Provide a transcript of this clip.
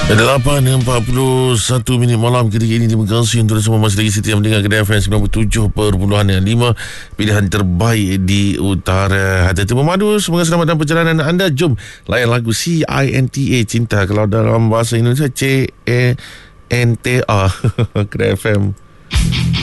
8.41 minit malam ketika ini. Terima kasih untuk semua masih lagi setia mendengar Kedai FM 97.5, pilihan terbaik di utara. Hati-hati memadu. Semoga selamat dalam perjalanan anda. Jom layan lagu CINTA, Cinta. Kalau dalam bahasa Indonesia CINTA. Kedai FM.